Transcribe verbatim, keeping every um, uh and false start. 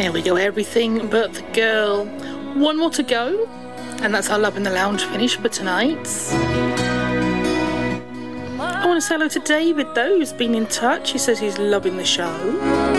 There we go, Everything But the Girl. One more to go, and that's our Love in the Lounge finish for tonight. I want to say hello to David, though, who's been in touch. He says he's loving the show.